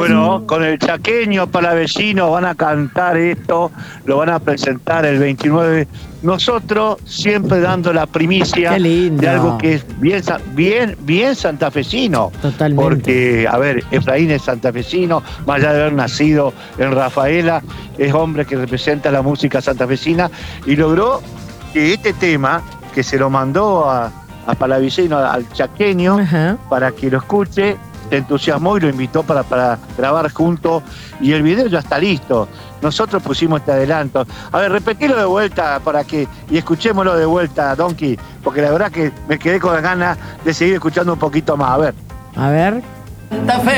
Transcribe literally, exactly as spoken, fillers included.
Bueno, con el chaqueño palavecino van a cantar esto, lo van a presentar el veintinueve. Nosotros siempre dando la primicia de algo que es bien, bien, bien santafesino. Totalmente. Porque, a ver, Efraín es santafesino, más allá de haber nacido en Rafaela, es hombre que representa la música santafesina y logró que este tema, que se lo mandó a, a Palavicino, al chaqueño, uh-huh. para que lo escuche, se entusiasmó y lo invitó para, para grabar juntos, y el video ya está listo. Nosotros pusimos este adelanto. A ver, repetilo de vuelta para que, y escuchémoslo de vuelta, Donkey, porque la verdad que me quedé con las ganas de seguir escuchando un poquito más. A ver. A ver. Santa Fe.